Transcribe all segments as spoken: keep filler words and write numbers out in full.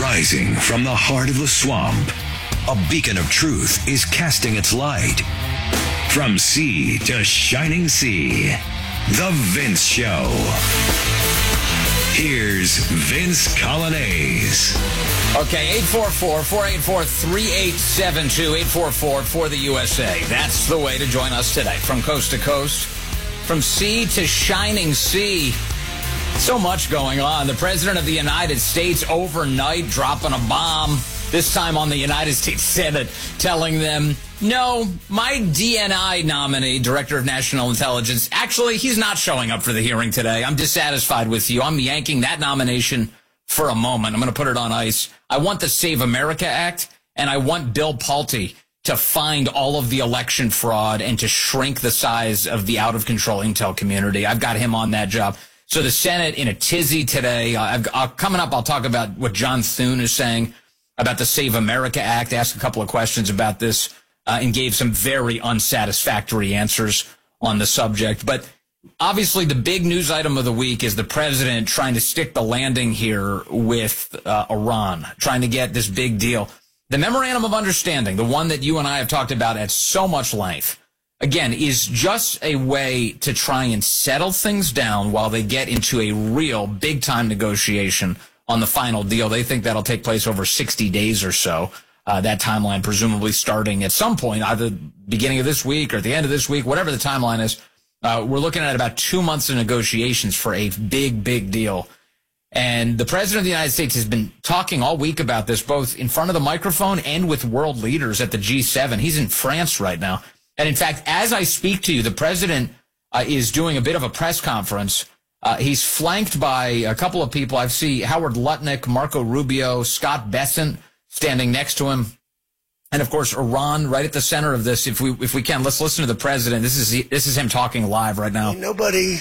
Rising from the heart of the swamp, a beacon of truth is casting its light. From sea to shining sea, The Vince Show. Here's Vince Coglianese. Okay, eight four four, four eight four, three eight seven two, eight four four for the U S A. That's the way to join us today. From coast to coast, from sea to shining sea. So much going on. The President of the United States overnight dropping a bomb, this time on the United States Senate, telling them, no, my D N I nominee, Director of National Intelligence, actually, he's not showing up for the hearing today. I'm dissatisfied with you. I'm yanking that nomination for a moment. I'm going to put it on ice. I want the Save America Act, and I want Bill Pulte to find all of the election fraud and to shrink the size of the out-of-control intel community. I've got him on that job. So the Senate in a tizzy today. I've, uh, coming up, I'll talk about what John Thune is saying about the Save America Act, ask a couple of questions about this, uh, and gave some very unsatisfactory answers on the subject. But obviously the big news item of the week is the president trying to stick the landing here with uh, Iran, trying to get this big deal. The Memorandum of Understanding, the one that you and I have talked about at so much length, again, is just a way to try and settle things down while they get into a real big-time negotiation on the final deal. They think that'll take place over sixty days or so. Uh, that timeline presumably starting at some point, either beginning of this week or at the end of this week, whatever the timeline is. Uh, we're looking at about two months of negotiations for a big, big deal. And the President of the United States has been talking all week about this, both in front of the microphone and with world leaders at the G seven. He's in France right now. And in fact, as I speak to you, the president uh, is doing a bit of a press conference. Uh, he's flanked by a couple of people. I see Howard Lutnick, Marco Rubio, Scott Bessent standing next to him. And of course, Iran right at the center of this. If we if we can, let's listen to the president. This is this is him talking live right now. Nobody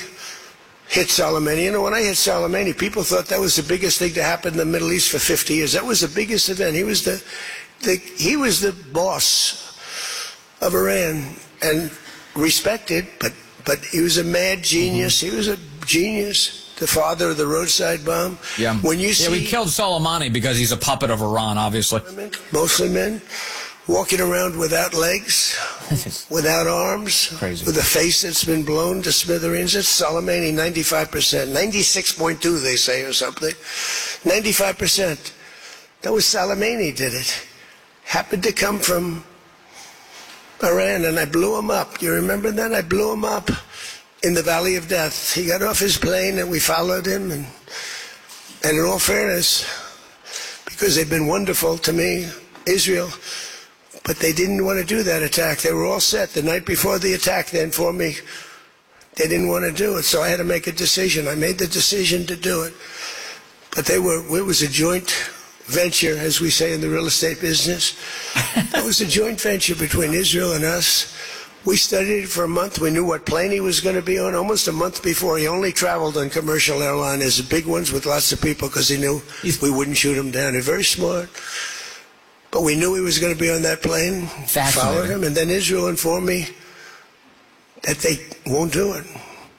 hit Soleimani. You know, when I hit Soleimani, people thought that was the biggest thing to happen in the Middle East for fifty years. That was the biggest event. He was the, the he was the boss of Iran and respected, but but he was a mad genius. Mm-hmm. He was a genius, the father of the roadside bomb. Yeah, when you see, yeah, we killed Soleimani because he's a puppet of Iran, obviously. Women, mostly men, walking around without legs, without arms, Crazy. With a face that's been blown to smithereens. It's Soleimani, ninety-five percent, ninety-six point two they say or something, ninety-five percent. That was Soleimani did it. Happened to come from Iran, and I blew him up. You remember that? I blew him up in the Valley of Death. He got off his plane, and we followed him. And, and in all fairness, because they've been wonderful to me, Israel, but they didn't want to do that attack. They were all set the night before the attack. They informed me they didn't want to do it, so I had to make a decision. I made the decision to do it. But they were. It was a joint venture, as we say in the real estate business. It was a joint venture between Israel and us. We studied it for a month. We knew what plane he was going to be on almost a month before. He only traveled on commercial airliners, the big ones with lots of people, because he knew we wouldn't shoot him down. He's very smart. But we knew he was going to be on that plane. Followed him, and then Israel informed me that they won't do it.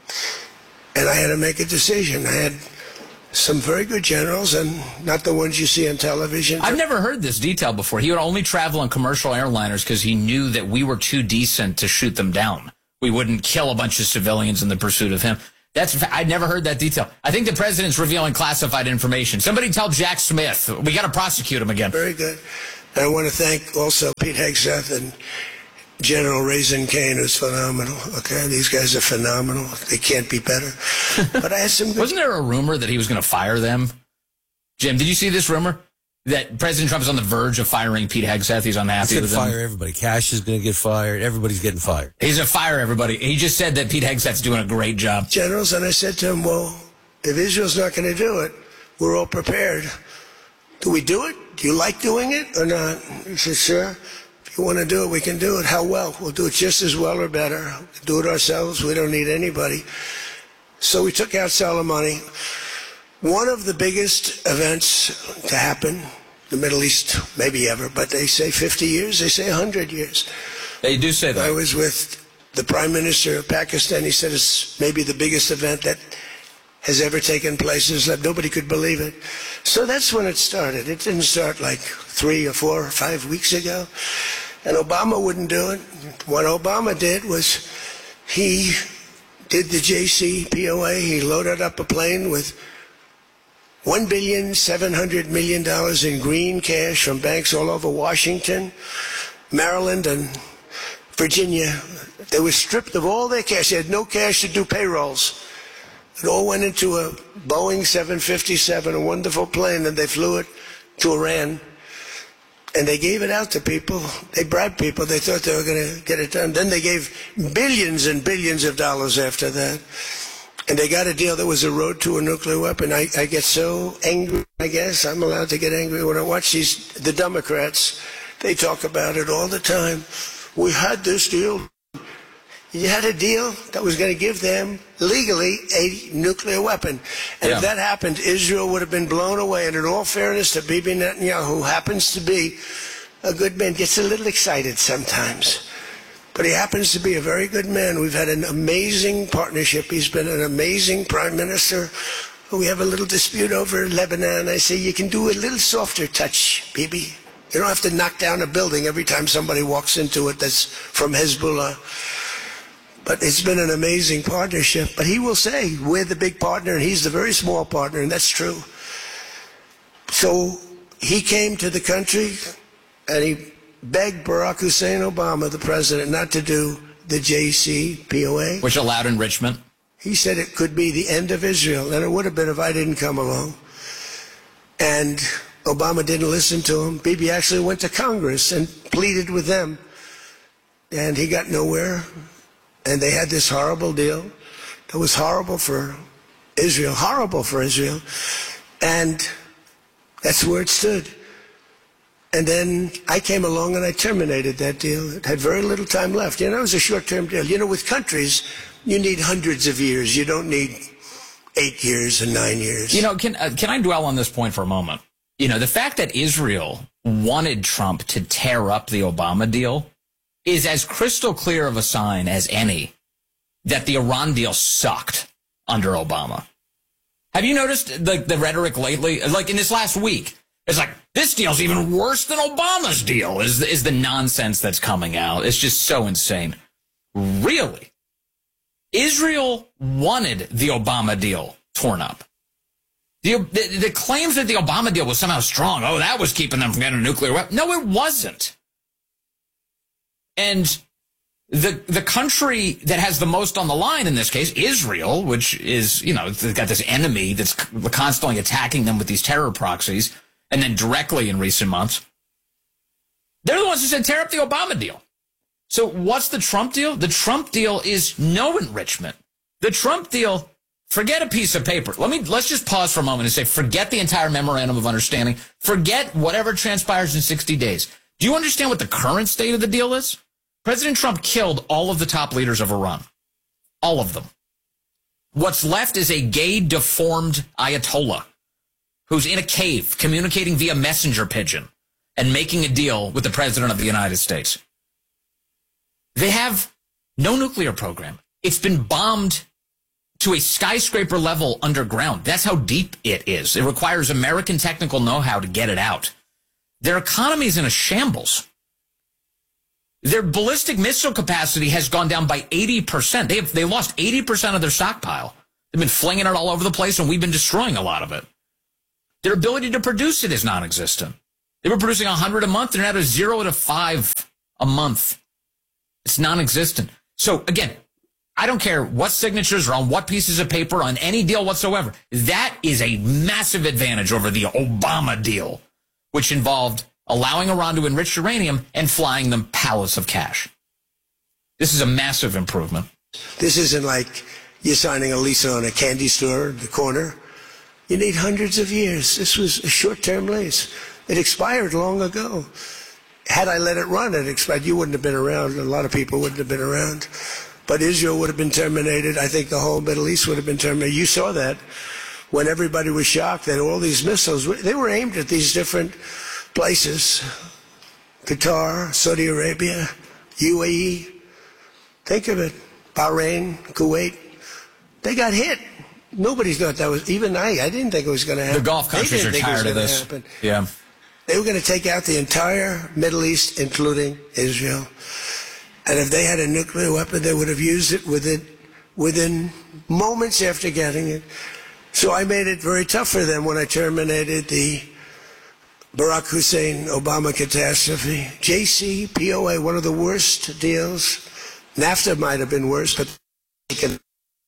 And I had to make a decision. I had some very good generals, and not the ones you see on television. I've never heard this detail before. He would only travel on commercial airliners because he knew that we were too decent to shoot them down. We wouldn't kill a bunch of civilians in the pursuit of him. That's I'd never heard that detail. I think the president's revealing classified information. Somebody tell Jack Smith. We got to prosecute him again. Very good. And I want to thank also Pete Hegseth and General Raisin Kane, who's phenomenal. Okay, these guys are phenomenal. They can't be better. But I had some good... Wasn't there a rumor that he was going to fire them? Jim, did you see this rumor? That President Trump is on the verge of firing Pete Hegseth. He's unhappy He's with going him. to fire everybody. Cash is going to get fired. Everybody's getting fired. He's going to fire everybody. He just said that Pete Hegseth's doing a great job. Generals, and I said to him, well, if Israel's not going to do it, we're all prepared. Do we do it? Do you like doing it or not? He said, sure. If you want to do it, we can do it. How well? We'll do it just as well or better. We'll do it ourselves. We don't need anybody. So we took out Soleimani. One of the biggest events to happen, the Middle East, maybe ever, but they say fifty years, they say one hundred years. They do say that. I was with the Prime Minister of Pakistan. He said it's maybe the biggest event that has ever taken place in his life. Nobody could believe it. So that's when it started. It didn't start like three or four or five weeks ago. And Obama wouldn't do it. What Obama did was he did the J C P O A. He loaded up a plane with one billion seven hundred million dollars in green cash from banks all over Washington, Maryland, and Virginia. They were stripped of all their cash. They had no cash to do payrolls. It all went into a Boeing seven fifty-seven, a wonderful plane, and they flew it to Iran. And they gave it out to people. They bribed people. They thought they were going to get it done. Then they gave billions and billions of dollars after that. And they got a deal that was a road to a nuclear weapon. I, I get so angry, I guess. I'm allowed to get angry when I watch these, the Democrats. They talk about it all the time. We had this deal. You had a deal that was going to give them legally a nuclear weapon. And yeah. if that happened, Israel would have been blown away. And in all fairness to Bibi Netanyahu, who happens to be a good man, gets a little excited sometimes. But he happens to be a very good man. We've had an amazing partnership. He's been an amazing prime minister. We have a little dispute over Lebanon. I say, you can do a little softer touch, Bibi. You don't have to knock down a building every time somebody walks into it that's from Hezbollah. But it's been an amazing partnership. But he will say, we're the big partner, and he's the very small partner, and that's true. So he came to the country, and he begged Barack Hussein Obama, the president, not to do the J C P O A. Which allowed enrichment. He said it could be the end of Israel, and it would have been if I didn't come along. And Obama didn't listen to him. Bibi actually went to Congress and pleaded with them, and he got nowhere. And they had this horrible deal that was horrible for Israel, horrible for Israel. And that's where it stood. And then I came along and I terminated that deal. It had very little time left. You know, it was a short-term deal. You know, with countries, you need hundreds of years. You don't need eight years and nine years. You know, can, uh, can I dwell on this point for a moment? You know, the fact that Israel wanted Trump to tear up the Obama deal is as crystal clear of a sign as any that the Iran deal sucked under Obama. Have you noticed the, the rhetoric lately? Like in this last week, it's like, this deal's even worse than Obama's deal, is, is the nonsense that's coming out. It's just so insane. Really? Israel wanted the Obama deal torn up. The, the, the claims that the Obama deal was somehow strong, oh, that was keeping them from getting a nuclear weapon. No, it wasn't. And the the country that has the most on the line in this case, Israel, which is, you know, they've got this enemy that's constantly attacking them with these terror proxies, and then directly in recent months, they're the ones who said tear up the Obama deal. So what's the Trump deal? The Trump deal is no enrichment. The Trump deal, forget a piece of paper. Let me let's just pause for a moment and say, forget the entire memorandum of understanding. Forget whatever transpires in sixty days. Do you understand what the current state of the deal is? President Trump killed all of the top leaders of Iran. All of them. What's left is a gay, deformed Ayatollah who's in a cave communicating via messenger pigeon and making a deal with the President of the United States. They have no nuclear program. It's been bombed to a skyscraper level underground. That's how deep it is. It requires American technical know-how to get it out. Their economy is in a shambles. Their ballistic missile capacity has gone down by eighty percent. They have, they lost eighty percent of their stockpile. They've been flinging it all over the place, and we've been destroying a lot of it. Their ability to produce it is non-existent. They were producing one hundred a month. They're now at zero to five a month. It's non-existent. So, again, I don't care what signatures are on what pieces of paper on any deal whatsoever. That is a massive advantage over the Obama deal, which involved allowing Iran to enrich uranium and flying them pallets of cash. This is a massive improvement. This isn't like you're signing a lease on a candy store in the corner. You need hundreds of years. This was a short-term lease. It expired long ago. Had I let it run, it expired. You wouldn't have been around. A lot of people wouldn't have been around. But Israel would have been terminated. I think the whole Middle East would have been terminated. You saw that when everybody was shocked that all these missiles, they were aimed at these different places. Qatar, Saudi Arabia, U A E. Think of it. Bahrain, Kuwait. They got hit. Nobody thought that was, even I, I didn't think it was going to happen. The Gulf countries are tired of this. Happen. Yeah. They were going to take out the entire Middle East, including Israel. And if they had a nuclear weapon, they would have used it within, within moments after getting it. So I made it very tough for them when I terminated the Barack Hussein Obama catastrophe. J C P O A, one of the worst deals. NAFTA might have been worse, but it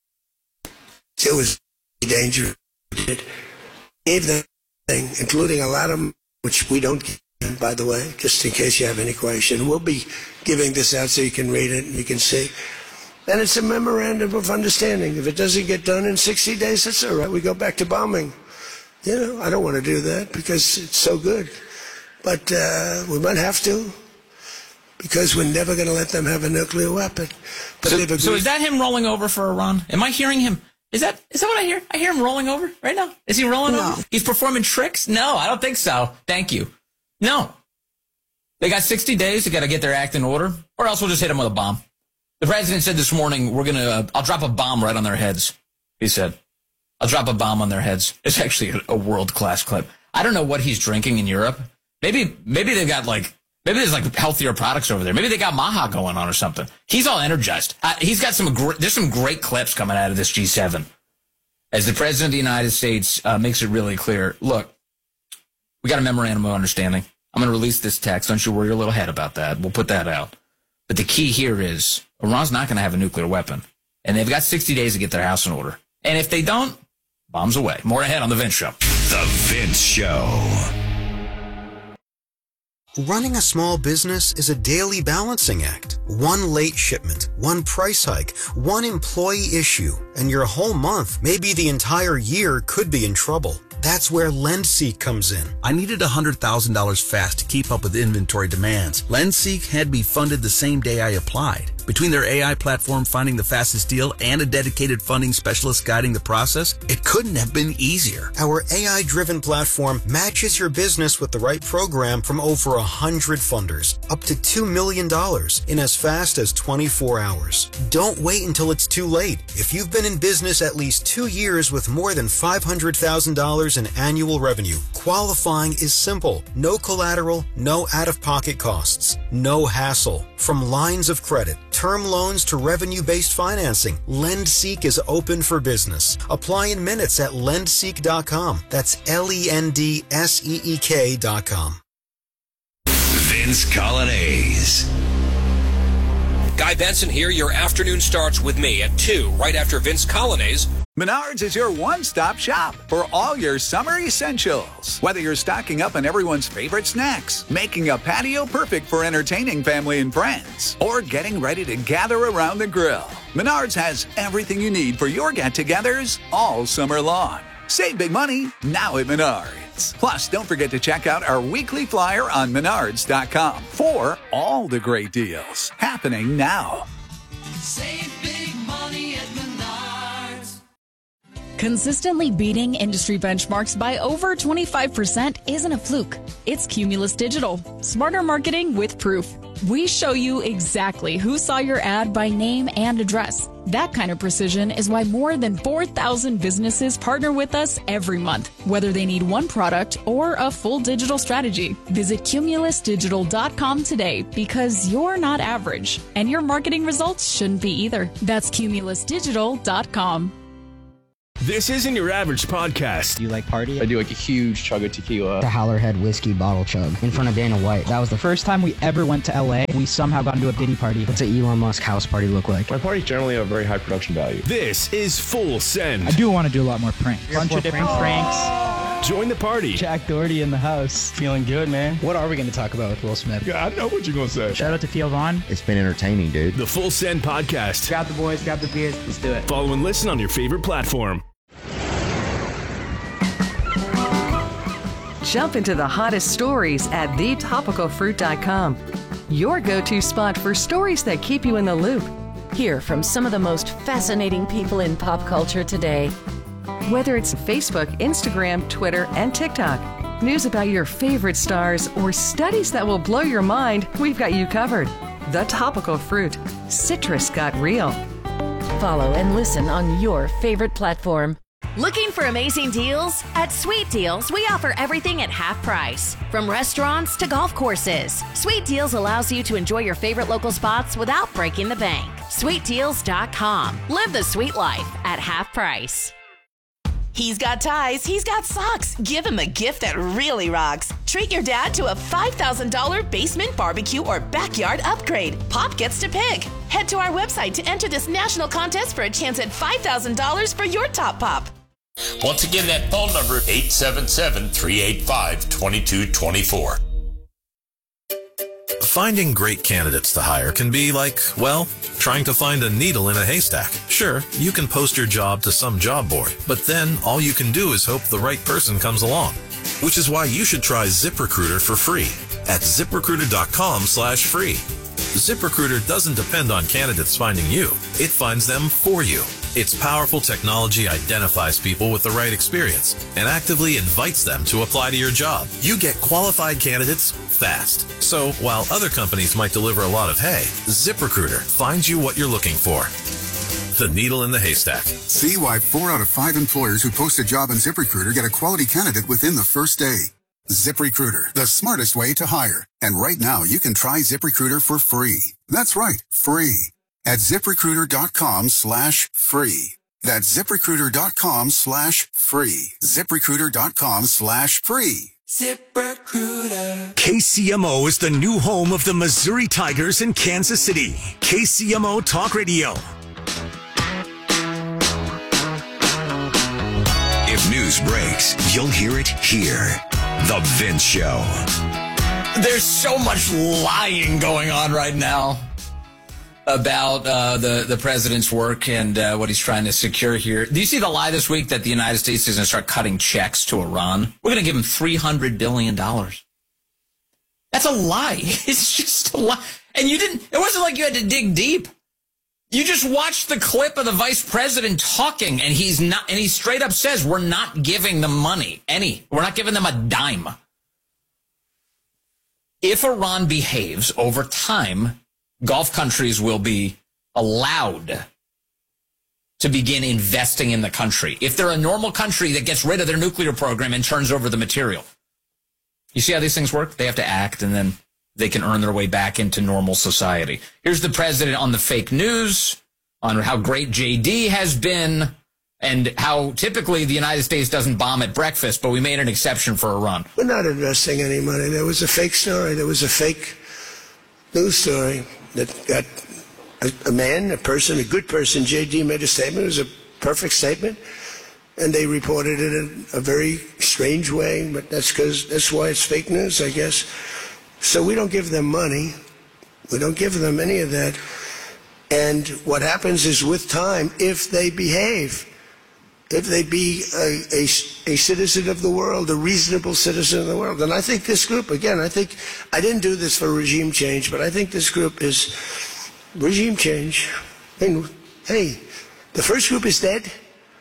was dangerous. It gave them thing, including a lot of them, which we don't give, by the way, just in case you have any question. We'll be giving this out so you can read it and you can see. And it's a memorandum of understanding. If it doesn't get done in sixty days, that's all right. We go back to bombing. You know, I don't want to do that because it's so good. But uh, we might have to because we're never going to let them have a nuclear weapon. But So, they've agreed. so is that him rolling over for Iran? Am I hearing him? Is that is that what I hear? I hear him rolling over right now. Is he rolling No. over? He's performing tricks? No, I don't think so. Thank you. No. They got sixty days. They got to get their act in order, or else we'll just hit them with a bomb. The president said this morning, we're going to, uh, I'll drop a bomb right on their heads. He said, I'll drop a bomb on their heads. It's actually a, a world-class clip. I don't know what he's drinking in Europe. Maybe, maybe they've got like, maybe there's like healthier products over there. Maybe they got Maha going on or something. He's all energized. Uh, he's got some, gr- there's some great clips coming out of this G seven. As the president of the United States uh, makes it really clear, look, we got a memorandum of understanding. I'm going to release this text. Don't you worry your little head about that. We'll put that out. But the key here is Iran's not going to have a nuclear weapon. And they've got sixty days to get their house in order. And if they don't, bombs away. More ahead on The Vince Show. The Vince Show. Running a small business is a daily balancing act. One late shipment, one price hike, one employee issue, and your whole month, maybe the entire year, could be in trouble. That's where LendSeek comes in. I needed one hundred thousand dollars fast to keep up with inventory demands. LendSeek had me funded the same day I applied. Between their A I platform finding the fastest deal and a dedicated funding specialist guiding the process, it couldn't have been easier. Our A I-driven platform matches your business with the right program from over one hundred funders, up to two million dollars in as fast as twenty-four hours. Don't wait until it's too late. If you've been in business at least two years with more than five hundred thousand dollars in annual revenue, qualifying is simple. No collateral, no out-of-pocket costs, no hassle. From lines of credit, term loans to revenue-based financing, LendSeek is open for business. Apply in minutes at lendseek dot com. That's L E N D S E E K dot com. Vince Colonnese. Guy Benson here. Your afternoon starts with me at two, right after Vince Colonnese. Menards is your one-stop shop for all your summer essentials. Whether you're stocking up on everyone's favorite snacks, making a patio perfect for entertaining family and friends, or getting ready to gather around the grill, Menards has everything you need for your get-togethers all summer long. Save big money now at Menards. Plus, don't forget to check out our weekly flyer on menards dot com for all the great deals happening now. Save big money at Menards. Consistently beating industry benchmarks by over twenty-five percent isn't a fluke. It's Cumulus Digital. Smarter marketing with proof. We show you exactly who saw your ad by name and address. That kind of precision is why more than four thousand businesses partner with us every month, whether they need one product or a full digital strategy. Visit cumulus digital dot com today because you're not average, and your marketing results shouldn't be either. That's cumulus digital dot com. This isn't your average podcast. Do you like party? I do like a huge chug of tequila. The Howlerhead whiskey bottle chug in front of Dana White. That was the first time we ever went to L A. We somehow got into a Diddy party. What's an Elon Musk house party look like? My parties generally have very high production value. This is Full Send. I do want to do a lot more pranks. A bunch of different pranks. Join the party. Jack Doherty in the house. Feeling good, man. What are we going to talk about with Will Smith? Yeah, I know what you're going to say. Shout out to Theo Vaughn. It's been entertaining, dude. The Full Send podcast. Grab the boys, grab the beers. Let's do it. Follow and listen on your favorite platform. Jump into the hottest stories at the topical fruit dot com. Your go-to spot for stories that keep you in the loop. Hear from some of the most fascinating people in pop culture today. Whether it's Facebook, Instagram, Twitter, and TikTok, news about your favorite stars, or studies that will blow your mind, we've got you covered. The Topical Fruit. Citrus got real. Follow and listen on your favorite platform. Looking for amazing deals? At Sweet Deals, we offer everything at half price. From restaurants to golf courses, Sweet Deals allows you to enjoy your favorite local spots without breaking the bank. sweet deals dot com. Live the sweet life at half price. He's got ties, he's got socks. Give him a gift that really rocks. Treat your dad to a five thousand dollars basement barbecue or backyard upgrade. Pop gets to pick. Head to our website to enter this national contest for a chance at five thousand dollars for your top pop. Once again, that phone number, eight seven seven, three eight five, two two two four. Finding great candidates to hire can be like, well, trying to find a needle in a haystack. Sure, you can post your job to some job board, but then all you can do is hope the right person comes along. Which is why you should try ZipRecruiter for free at ZipRecruiter.com slash free. ZipRecruiter doesn't depend on candidates finding you. It finds them for you. Its powerful technology identifies people with the right experience and actively invites them to apply to your job. You get qualified candidates fast. So while other companies might deliver a lot of hay, ZipRecruiter finds you what you're looking for. The needle in the haystack. See why four out of five employers who post a job on ZipRecruiter get a quality candidate within the first day. ZipRecruiter, the smartest way to hire. And right now, you can try ZipRecruiter for free. That's right, free. At ZipRecruiter.com slash free. That's ZipRecruiter.com slash free. ZipRecruiter.com slash free. ZipRecruiter. K C M O is the new home of the Missouri Tigers in Kansas City. K C M O Talk Radio. If news breaks, you'll hear it here. The Vince Show. There's so much lying going on right now about uh, the, the president's work and uh, what he's trying to secure here. Do you see the lie this week that the United States is going to start cutting checks to Iran? We're going to give them three hundred billion dollars. That's a lie. It's just a lie. And you didn't, it wasn't like you had to dig deep. You just watched the clip of the vice president talking, and he's not, and he straight up says, we're not giving them money, any. We're not giving them a dime. If Iran behaves over time, Gulf countries will be allowed to begin investing in the country. If they're a normal country that gets rid of their nuclear program and turns over the material. You see how these things work? They have to act, and then they can earn their way back into normal society. Here's the president on the fake news, on how great J D has been, and how typically the United States doesn't bomb at breakfast, but we made an exception for Iran. We're not investing any money. There was a fake story. There was a fake news story that got a, a man, a person, a good person. J D made a statement. It was a perfect statement. And they reported it in a very strange way, but that's because that's why it's fake news, I guess. So we don't give them money. We don't give them any of that. And what happens is with time, if they behave, if they be a, a, a citizen of the world, a reasonable citizen of the world. And I think this group, again, I think, I didn't do this for regime change, but I think this group is regime change. I mean, hey, the first group is dead.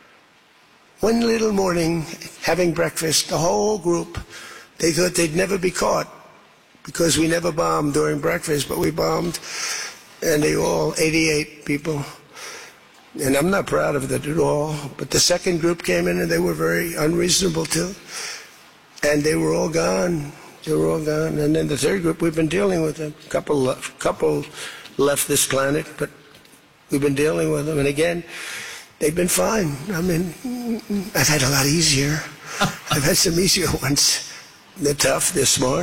One little morning, having breakfast, the whole group, they thought they'd never be caught because we never bombed during breakfast, but we bombed, and they all, eighty-eight people. And I'm not proud of that at all. But the second group came in, and they were very unreasonable, too. And they were all gone. They were all gone. And then the third group, we've been dealing with them. A couple left, couple left this planet, but we've been dealing with them. And again, they've been fine. I mean, I've had a lot easier. I've had some easier ones. They're tough. They're smart.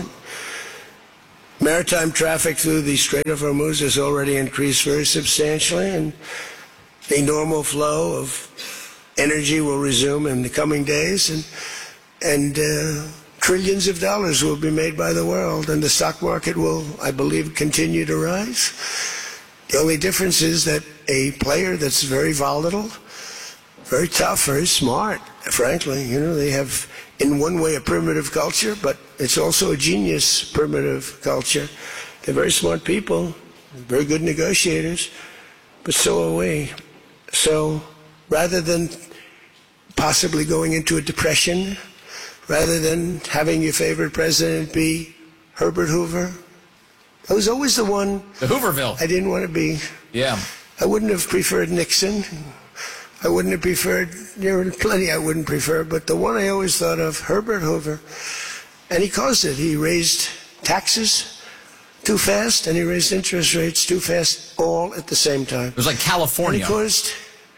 Maritime traffic through the Strait of Hormuz has already increased very substantially, and a normal flow of energy will resume in the coming days, and and uh, trillions of dollars will be made by the world, and the stock market will, I believe, continue to rise. The only difference is that a player that's very volatile, very tough, very smart, frankly, you know, they have in one way a primitive culture, but it's also a genius primitive culture. They're very smart people, very good negotiators, but so are we. So rather than possibly going into a depression, rather than having your favorite president be Herbert Hoover, I was always the one. The Hooverville. I didn't want to be. Yeah. I wouldn't have preferred Nixon. I wouldn't have preferred, there are plenty I wouldn't prefer, but the one I always thought of, Herbert Hoover, and he caused it. He raised taxes too fast, and he raised interest rates too fast, all at the same time. It was like California. And he caused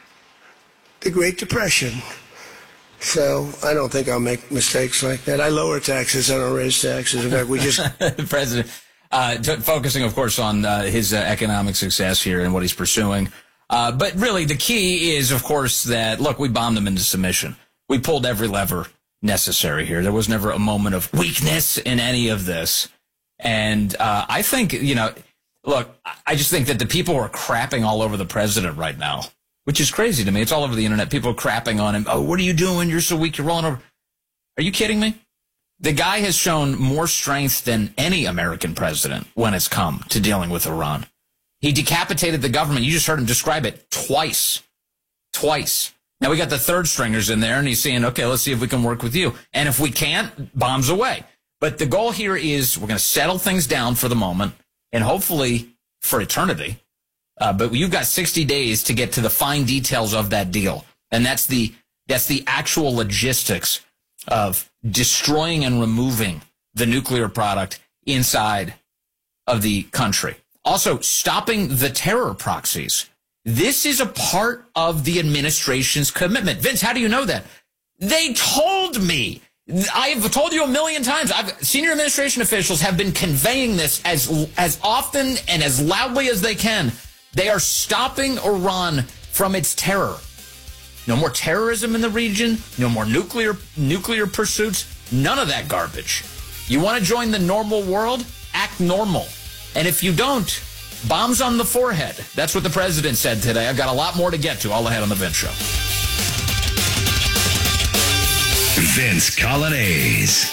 the Great Depression. So I don't think I'll make mistakes like that. I lower taxes, I don't raise taxes. In fact, we just... The president, uh, t- focusing, of course, on uh, his uh, economic success here and what he's pursuing. Uh, but really, the key is, of course, that, look, we bombed them into submission. We pulled every lever necessary here. There was never a moment of weakness in any of this. And uh, I think, you know, look, I just think that the people are crapping all over the president right now, which is crazy to me. It's all over the internet. People are crapping on him. Oh, what are you doing? You're so weak. You're rolling over. Are you kidding me? The guy has shown more strength than any American president when it's come to dealing with Iran. He decapitated the government. You just heard him describe it twice. Twice. Now we got the third stringers in there, and he's saying, okay, let's see if we can work with you. And if we can't, bombs away. But the goal here is we're going to settle things down for the moment, and hopefully for eternity. Uh, but you've got sixty days to get to the fine details of that deal. And that's the that's the actual logistics of destroying and removing the nuclear product inside of the country. Also, stopping the terror proxies. This is a part of the administration's commitment. Vince, how do you know that? They told me. I've told you a million times. I've, senior administration officials have been conveying this as as often and as loudly as they can. They are stopping Iran from its terror. No more terrorism in the region. No more nuclear nuclear pursuits. None of that garbage. You want to join the normal world? Act normal. And if you don't, bombs on the forehead. That's what the president said today. I've got a lot more to get to all ahead on The Vince Show. Vince Colonnese.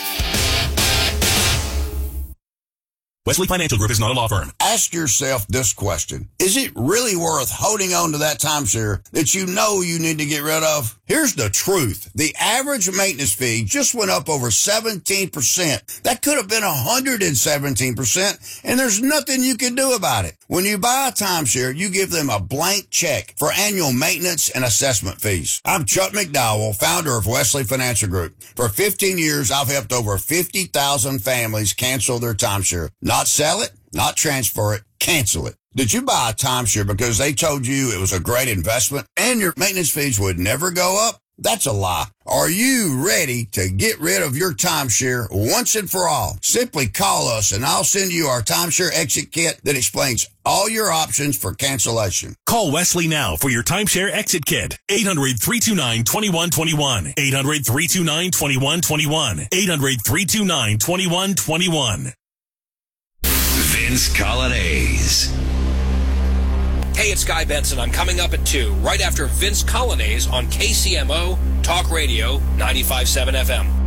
Wesley Financial Group is not a law firm. Ask yourself this question. Is it really worth holding on to that timeshare that you know you need to get rid of? Here's the truth. The average maintenance fee just went up over seventeen percent. That could have been one hundred seventeen percent, and there's nothing you can do about it. When you buy a timeshare, you give them a blank check for annual maintenance and assessment fees. I'm Chuck McDowell, founder of Wesley Financial Group. For fifteen years, I've helped over fifty thousand families cancel their timeshare. Not sell it, not transfer it, cancel it. Did you buy a timeshare because they told you it was a great investment and your maintenance fees would never go up? That's a lie. Are you ready to get rid of your timeshare once and for all? Simply call us and I'll send you our timeshare exit kit that explains all your options for cancellation. Call Wesley now for your timeshare exit kit. eight hundred, three two nine, two one two one. eight hundred, three two nine, two one two one. eight hundred, three two nine, two one two one. Vince Colonnese. Hey, it's Guy Benson. I'm coming up at two, right after Vince Colonnese on K C M O Talk Radio ninety-five point seven F M.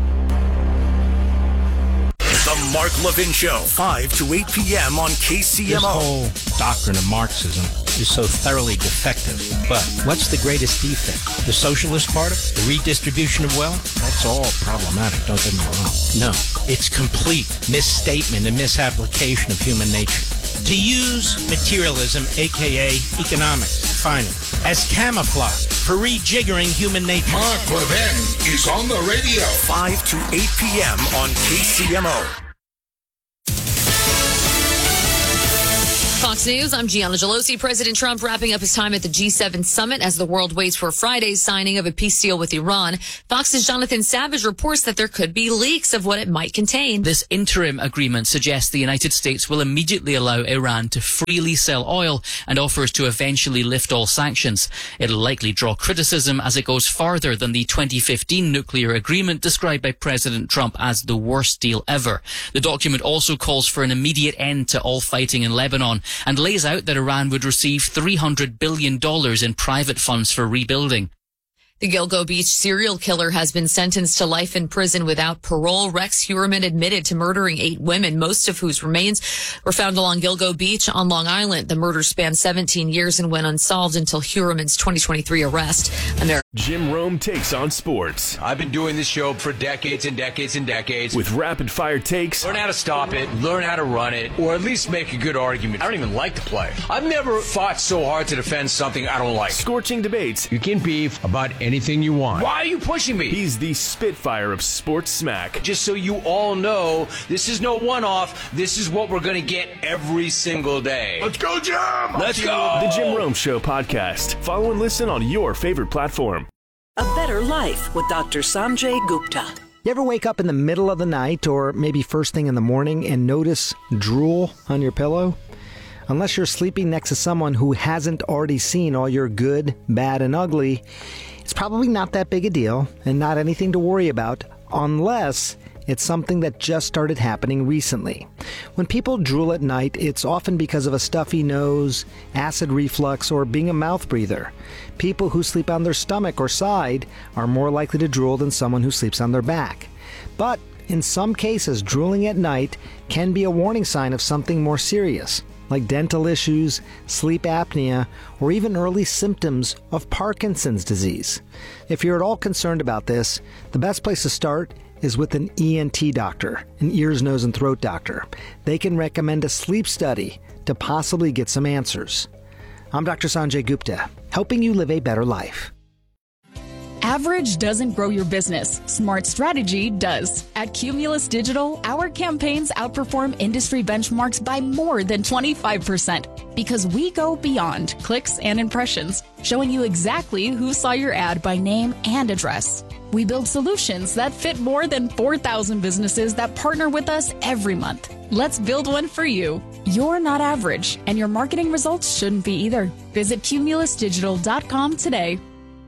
The Mark Levin Show, five to eight p.m. on K C M O. This whole doctrine of Marxism is so thoroughly defective. But what's the greatest defect? The socialist part of it? The redistribution of wealth? That's all problematic, don't get me wrong. No, it's complete misstatement and misapplication of human nature. To use materialism, a k a economics, finance, as camouflage for rejiggering human nature. Mark Levin is on the radio. five to eight p.m. on K C M O. Fox News, I'm Gianna Gelosi. President Trump wrapping up his time at the G seven summit as the world waits for Friday's signing of a peace deal with Iran. Fox's Jonathan Savage reports that there could be leaks of what it might contain. This interim agreement suggests the United States will immediately allow Iran to freely sell oil and offers to eventually lift all sanctions. It'll likely draw criticism as it goes farther than the twenty fifteen nuclear agreement described by President Trump as the worst deal ever. The document also calls for an immediate end to all fighting in Lebanon and lays out that Iran would receive three hundred billion dollars in private funds for rebuilding. The Gilgo Beach serial killer has been sentenced to life in prison without parole. Rex Heuermann admitted to murdering eight women, most of whose remains were found along Gilgo Beach on Long Island. The murder spanned seventeen years and went unsolved until Heuermann's twenty twenty-three arrest. American Jim Rome takes on sports. I've been doing this show for decades and decades and decades. With rapid-fire takes. Learn how to stop it, learn how to run it, or at least make a good argument. I don't even like to play. I've never fought so hard to defend something I don't like. Scorching debates. You can beef about anything you want. Why are you pushing me? He's the Spitfire of sports smack. Just so you all know, this is no one-off. This is what we're going to get every single day. Let's go, Jim! Let's go! The Jim Rome Show podcast. Follow and listen on your favorite platform. A better life with Doctor Sanjay Gupta. You ever wake up in the middle of the night or maybe first thing in the morning and notice drool on your pillow? Unless you're sleeping next to someone who hasn't already seen all your good, bad, and ugly, it's probably not that big a deal and not anything to worry about unless it's something that just started happening recently. When people drool at night, it's often because of a stuffy nose, acid reflux, or being a mouth breather. People who sleep on their stomach or side are more likely to drool than someone who sleeps on their back. But in some cases, drooling at night can be a warning sign of something more serious, like dental issues, sleep apnea, or even early symptoms of Parkinson's disease. If you're at all concerned about this, the best place to start is with an E N T doctor, an ears, nose, and throat doctor. They can recommend a sleep study to possibly get some answers. I'm Doctor Sanjay Gupta, helping you live a better life. Average doesn't grow your business. Smart strategy does. At Cumulus Digital, our campaigns outperform industry benchmarks by more than twenty-five percent because we go beyond clicks and impressions, showing you exactly who saw your ad by name and address. We build solutions that fit more than four thousand businesses that partner with us every month. Let's build one for you. You're not average, and your marketing results shouldn't be either. Visit cumulus digital dot com today.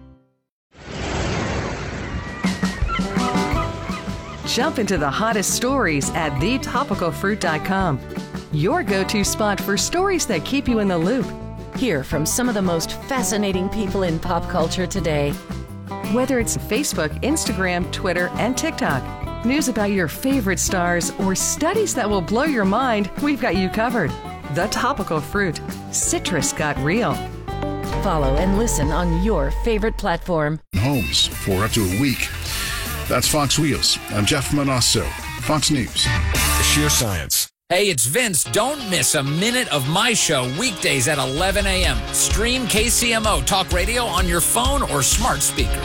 Jump into the hottest stories at the topical fruit dot com. Your go-to spot for stories that keep you in the loop. Hear from some of the most fascinating people in pop culture today. Whether it's Facebook, Instagram, Twitter, and TikTok, news about your favorite stars, or studies that will blow your mind, we've got you covered. The Topical Fruit. Citrus got real. Follow and listen on your favorite platform. Homes for up to a week. That's Fox Wheels. I'm Jeff Manasso, Fox News. The sheer science. Hey, it's Vince. Don't miss a minute of my show weekdays at eleven a.m. Stream K C M O Talk Radio on your phone or smart speaker.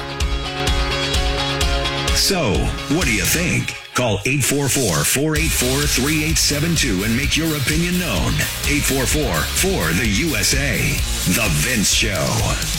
So, what do you think? Call eight four four, four eight four, three eight seven two and make your opinion known. eight four four, four the U S A. The Vince Show.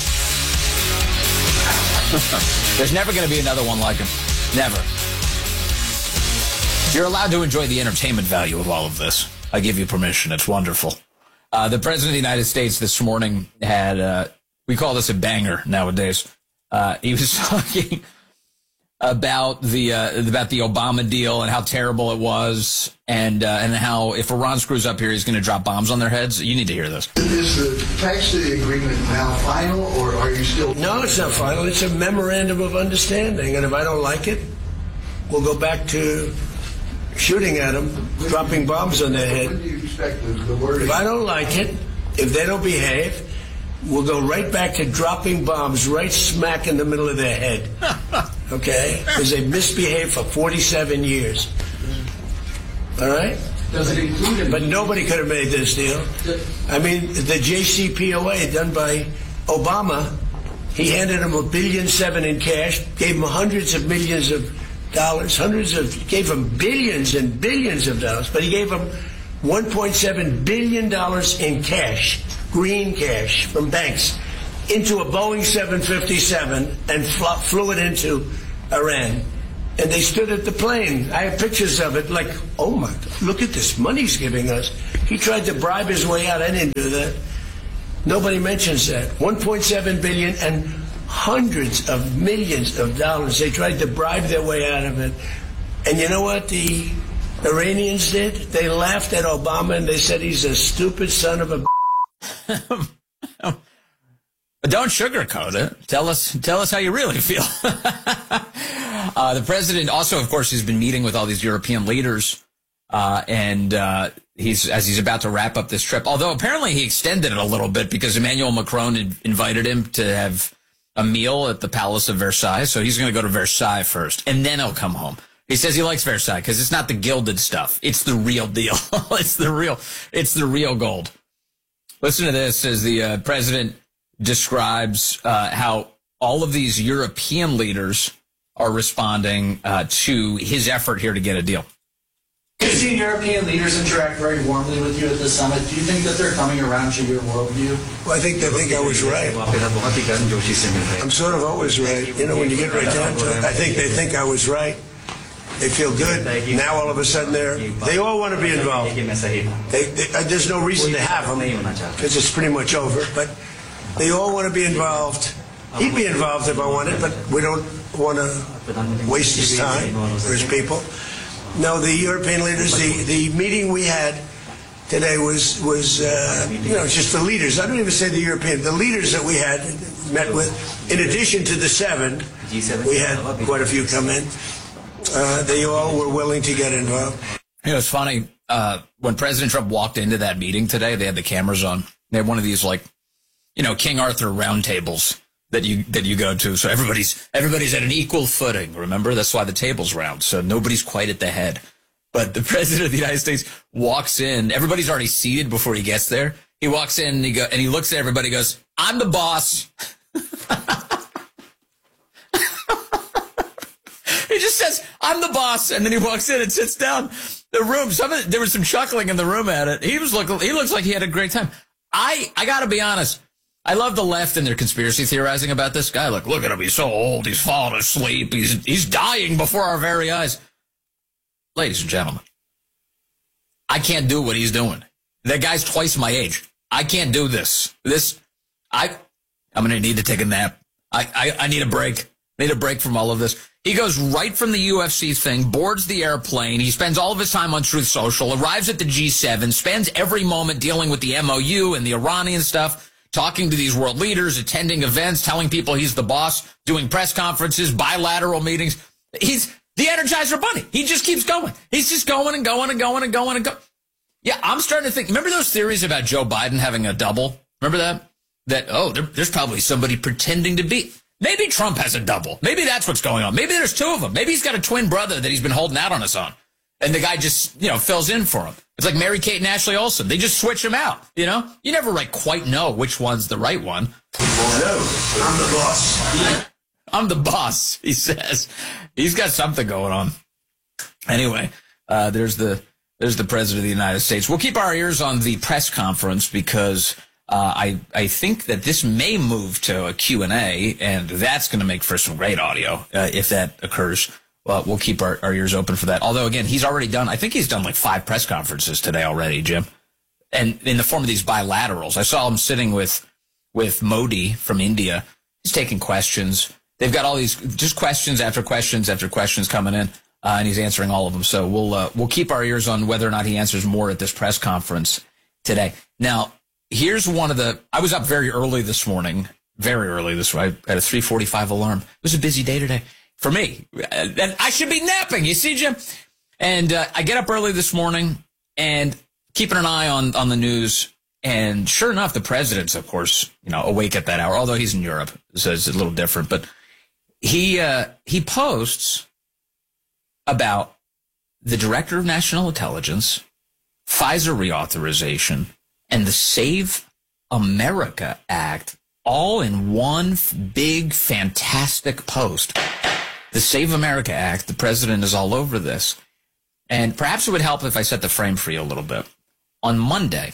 There's never going to be another one like him. Never. You're allowed to enjoy the entertainment value of all of this. I give you permission. It's wonderful. Uh, the President of the United States this morning had, uh, we call this a banger nowadays. Uh, he was talking about the uh, about the Obama deal and how terrible it was, and uh, and how if Iran screws up here, he's going to drop bombs on their heads. You need to hear this. Is the text of the agreement now final, or are you still... No, it's not final. It's a memorandum of understanding, and if I don't like it, we'll go back to shooting at them, dropping bombs on their head. When do you expect the, the word? If I don't like it, if they don't behave, we'll go right back to dropping bombs right smack in the middle of their head. Okay? Because they've misbehaved for forty-seven years. All right? Does it include it? But nobody could have made this deal. I mean, the J C P O A done by Obama, he handed him a billion seven in cash, gave him hundreds of millions of dollars, hundreds of, gave him billions and billions of dollars, but he gave him one point seven billion dollars in cash, green cash from banks, into a Boeing seven fifty-seven and fl- flew it into Iran. And they stood at the plane. I have pictures of it like, oh my God, look at this money he's giving us. He tried to bribe his way out. I didn't do that. Nobody mentions that. one point seven billion dollars and hundreds of millions of dollars. They tried to bribe their way out of it. And you know what the Iranians did? They laughed at Obama and they said he's a stupid son of a... Don't sugarcoat it. Tell us, tell us how you really feel. uh, the president also, of course, has been meeting with all these European leaders, uh, and uh, he's as he's about to wrap up this trip. Although apparently he extended it a little bit because Emmanuel Macron had invited him to have a meal at the Palace of Versailles, so he's going to go to Versailles first, and then he'll come home. He says he likes Versailles because it's not the gilded stuff. It's the real deal. it's the real, it's the real gold. Listen to this as the uh, president describes uh, how all of these European leaders are responding uh, to his effort here to get a deal. You've seen European leaders interact very warmly with you at the summit. Do you think that they're coming around to your worldview? Well, I think they think I was right. I'm sort of always right. You know, when you get right down to it, I think they think I was right. They feel good. Now all of a sudden they're, they all want to be involved. They, they, uh, there's no reason to have them because it's pretty much over. But they all want to be involved. He'd be involved if I wanted, but we don't want to waste his time or his people. No, the European leaders, the, the meeting we had today was, was uh, you know, just the leaders. I don't even say the European, the leaders that we had met with. In addition to the seven, we had quite a few come in. Uh, they all were willing to get involved. You know, it's funny. Uh, when President Trump walked into that meeting today, they had the cameras on. They had one of these, like, you know, King Arthur round tables that you that you go to. So everybody's everybody's at an equal footing. Remember, that's why the table's round. So nobody's quite at the head. But the president of the United States walks in. Everybody's already seated before he gets there. He walks in and he go and he looks at everybody. And goes, "I'm the boss." He just says, "I'm the boss," and then he walks in and sits down. The room, some of, there was some chuckling in the room at it. He was looking. He looks like he had a great time. I I got to be honest. I love the left and their conspiracy theorizing about this guy. Look, look at him. He's so old. He's fallen asleep. He's he's dying before our very eyes. Ladies and gentlemen, I can't do what he's doing. That guy's twice my age. I can't do this. This, I, I'm going to need to take a nap. I, I, I need a break. I need a break from all of this. He goes right from the U F C thing, boards the airplane. He spends all of his time on Truth Social, arrives at the G seven, spends every moment dealing with the M O U and the Iranian stuff, talking to these world leaders, attending events, telling people he's the boss, doing press conferences, bilateral meetings. He's the Energizer Bunny. He just keeps going. He's just going and going and going and going and going. Yeah, I'm starting to think, remember those theories about Joe Biden having a double? Remember that? That, oh, there, there's probably somebody pretending to be. Maybe Trump has a double. Maybe that's what's going on. Maybe there's two of them. Maybe he's got a twin brother that he's been holding out on us on. And the guy just, you know, fills in for him. It's like Mary-Kate and Ashley Olsen. They just switch him out, you know? You never like quite know which one's the right one. No, I'm the boss. I'm the boss, he says. He's got something going on. Anyway, uh, there's the there's the President of the United States. We'll keep our ears on the press conference because uh, I, I think that this may move to a Q and A, and that's going to make for some great audio uh, if that occurs. Well, we'll keep our, our ears open for that. Although, again, he's already done, I think he's done like five press conferences today already, Jim. And in the form of these bilaterals. I saw him sitting with with Modi from India. He's taking questions. They've got all these just questions after questions after questions coming in, uh, and he's answering all of them. So we'll uh, we'll keep our ears on whether or not he answers more at this press conference today. Now, here's one of the, I was up very early this morning, very early this morning. I had a three forty-five alarm. It was a busy day today. For me, and I should be napping, you see, Jim? And uh, I get up early this morning and keeping an eye on, on the news. And sure enough, the president's, of course, you know, awake at that hour, although he's in Europe, so it's a little different. But he uh, he posts about the Director of National Intelligence, Pfizer reauthorization, and the Save America Act all in one f- big, fantastic post. The Save America Act, the president is all over this. And perhaps it would help if I set the frame for you a little bit. On Monday,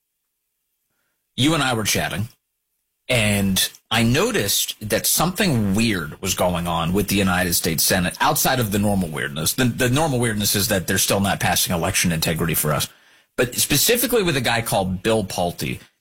you and I were chatting, and I noticed that something weird was going on with the United States Senate outside of the normal weirdness. The, the normal weirdness is that they're still not passing election integrity for us. But specifically with a guy called Bill Pulte.